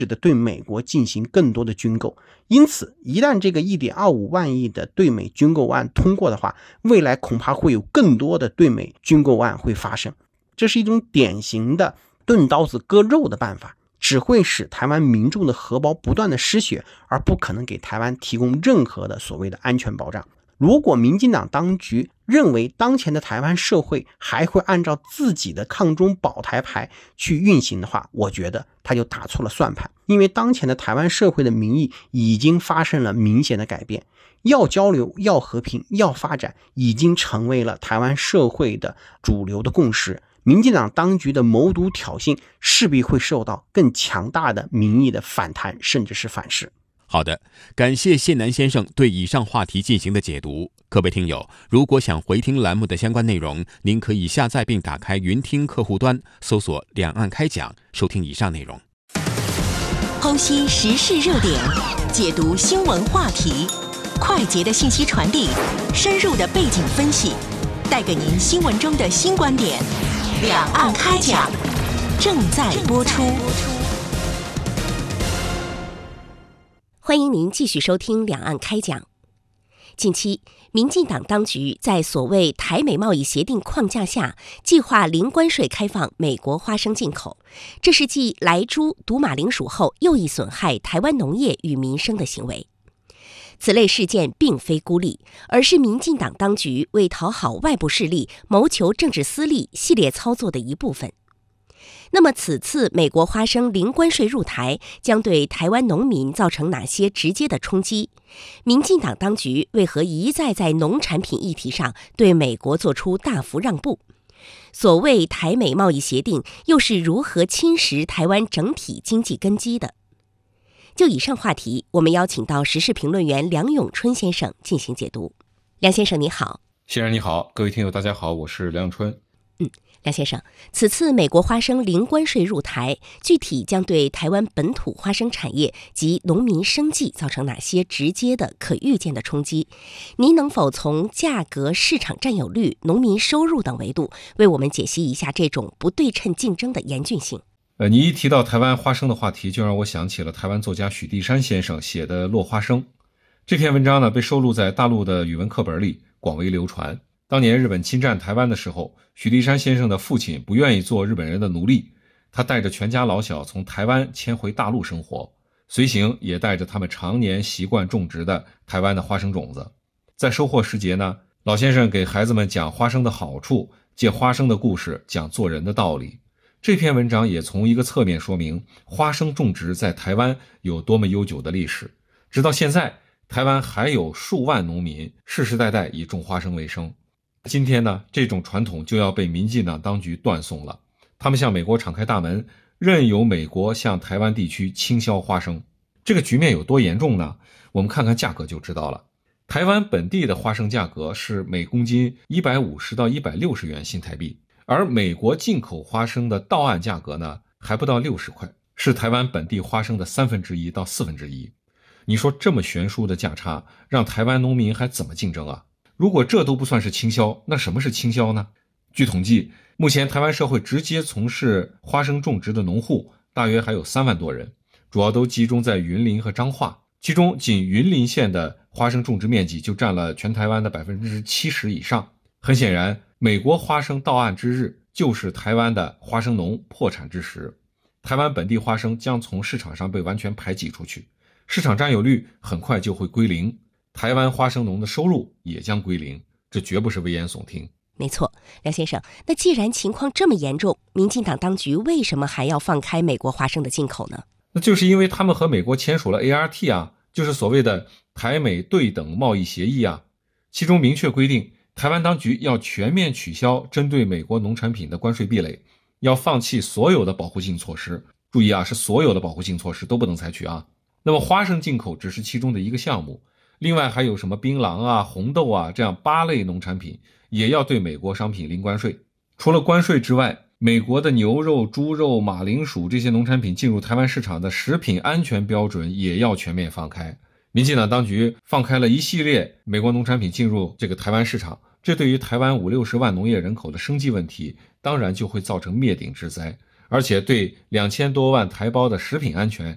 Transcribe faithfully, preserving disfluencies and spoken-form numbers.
的对美国进行更多的军购。因此一旦这个 一点二五万亿的对美军购案通过的话，未来恐怕会有更多的对美军购案会发生。这是一种典型的钝刀子割肉的办法，只会使台湾民众的荷包不断的失血，而不可能给台湾提供任何的所谓的安全保障。如果民进党当局认为当前的台湾社会还会按照自己的抗中保台牌去运行的话，我觉得他就打错了算盘。因为当前的台湾社会的民意已经发生了明显的改变，要交流、要和平、要发展已经成为了台湾社会的主流的共识。民进党当局的谋独挑衅势必会受到更强大的民意的反弹，甚至是反噬。 好的，感谢谢南先生对以上话题进行的解读。各位听友，如果想回听栏目的相关内容，您可以下载并打开云听客户端，搜索两岸开讲，收听以上内容。 剖析时事热点，解读新闻话题，快捷的信息传递，深入的背景分析，带给您新闻中的新观点。两岸开讲正在播出。 欢迎您继续收听两岸开讲。近期，民进党当局在所谓台美贸易协定框架下，计划零关税开放美国花生进口，这是继莱猪、毒马铃薯后又一损害台湾农业与民生的行为。此类事件并非孤立，而是民进党当局为讨好外部势力、谋求政治私利系列操作的一部分。那么此次美国花生零关税入台将对台湾农民造成哪些直接的冲击？民进党当局为何一再在农产品议题上对美国做出大幅让步？所谓台美贸易协定又是如何侵蚀台湾整体经济根基的？就以上话题，我们邀请到时事评论员梁永春先生进行解读。梁先生你好。 先生你好，各位听友大家好，我是梁永春。 嗯，梁先生，此次美国花生零关税入台，具体将对台湾本土花生产业及农民生计造成哪些直接的可预见的冲击？您能否从价格、市场占有率、农民收入等维度为我们解析一下这种不对称竞争的严峻性？ 呃，你一提到台湾花生的话题，就让我想起了台湾作家许地山先生写的《落花生》。这篇文章呢，被收录在大陆的语文课本里，广为流传。当年日本侵占台湾的时候，许地山先生的父亲不愿意做日本人的奴隶，他带着全家老小从台湾迁回大陆生活，随行也带着他们常年习惯种植的台湾的花生种子。在收获时节呢，老先生给孩子们讲花生的好处，借花生的故事讲做人的道理。这篇文章也从一个侧面说明花生种植在台湾有多么悠久的历史。直到现在，台湾还有数万农民世世代代以种花生为生。今天呢，这种传统就要被民进党当局断送了。他们向美国敞开大门，任由美国向台湾地区倾销花生。这个局面有多严重呢？我们看看价格就知道了。台湾本地的花生价格是每公斤一百五十到一百六十元新台币，而美国进口花生的到岸价格呢，还不到六十块，是台湾本地花生的三分之一到四分之一。你说这么悬殊的价差，让台湾农民还怎么竞争啊？如果这都不算是倾销，那什么是倾销呢？据统计，目前台湾社会直接从事花生种植的农户大约还有三万多人，主要都集中在云林和彰化，其中仅云林县的花生种植面积就占了全台湾的 百分之七十 以上。很显然，美国花生到岸之日就是台湾的花生农破产之时，台湾本地花生将从市场上被完全排挤出去，市场占有率很快就会归零，台湾花生农的收入也将归零，这绝不是危言耸听。 没错，梁先生，那既然情况这么严重，民进党当局为什么还要放开美国花生的进口呢？ 那就是因为他们和美国签署了 A R T 啊，就是所谓的台美对等贸易协议啊，其中明确规定，台湾当局要全面取消针对美国农产品的关税壁垒，要放弃所有的保护性措施。注意啊，是所有的保护性措施都不能采取啊。那么花生进口只是其中的一个项目，另外还有什么槟榔啊、红豆啊这样八类农产品也要对美国商品零关税。除了关税之外，美国的牛肉、猪肉、马铃薯这些农产品进入台湾市场的食品安全标准也要全面放开。民进党当局放开了一系列美国农产品进入这个台湾市场，这对于台湾五六十万农业人口的生计问题当然就会造成灭顶之灾，而且对两千多万台胞的食品安全